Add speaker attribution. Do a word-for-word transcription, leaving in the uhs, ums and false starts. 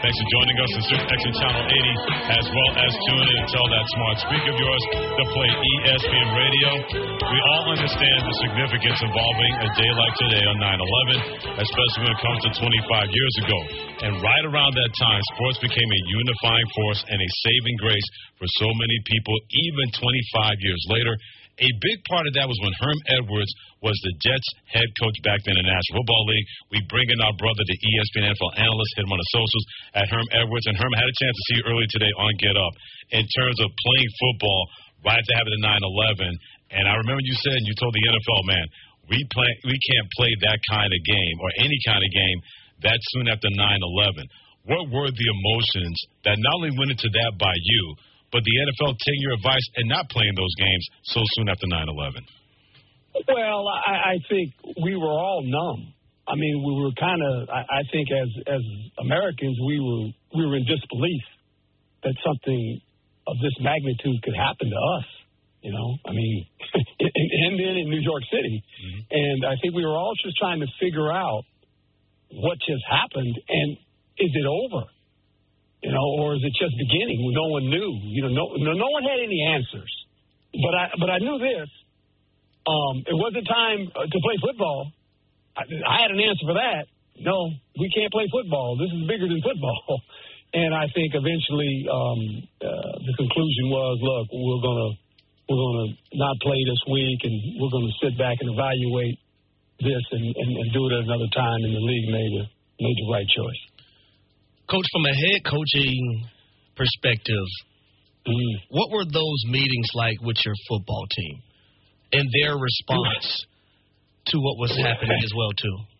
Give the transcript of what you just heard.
Speaker 1: Thanks for joining us on Super X Channel eighty, as well as tune in and tell that smart speaker of yours to play E S P N Radio. We all understand the significance involving a day like today on nine eleven, especially when it comes to twenty-five years ago. And right around that time, sports became a unifying force and a saving grace for so many people, even twenty-five years later. A big part of that was when Herm Edwards was the Jets head coach back then in the National Football League. We bring in our brother, the E S P N N F L analyst, hit him on the socials at Herm Edwards. And Herm, I had a chance to see you earlier today on Get Up in terms of playing football right after having the nine eleven. And I remember you said, and you told the N F L, man, we play, we can't play that kind of game or any kind of game that soon after nine eleven. What were the emotions that not only went into that by you, but the N F L taking your advice and not playing those games so soon after nine eleven?
Speaker 2: Well, I, I think we were all numb. I mean, we were kind of, I, I think as as Americans, we were we were in disbelief that something of this magnitude could happen to us, you know? I mean, and then in New York City. Mm-hmm. And I think we were all just trying to figure out what just happened, and is it over? You know, or is it just beginning? No one knew. You know, no, no, no one had any answers. But I, but I knew this. Um, it wasn't time to play football. I, I had an answer for that. No, we can't play football. This is bigger than football. And I think eventually um, uh, the conclusion was, look, we're gonna we're gonna not play this week, and we're gonna sit back and evaluate this and, and, and do it at another time. And the league made a, made the right choice.
Speaker 3: Coach, from a head coaching perspective, mm. what were those meetings like with your football team and their response to what was happening as well, too?